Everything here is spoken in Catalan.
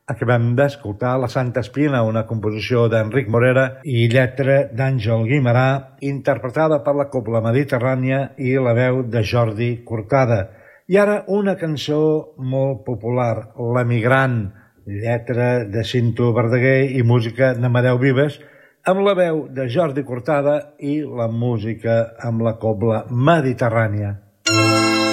Acabem d'escoltar La Santa Espina, una composició d'Enric Morera i lletra d'Àngel Guimerà, interpretada per la Cobla Mediterrània i la veu de Jordi Cortada. I ara una cançó molt popular, L'Emigrant, lletra de Cinto Verdaguer i música d'Amadeu Vives, amb la veu de Jordi Cortada i la música amb la Cobla Mediterrània.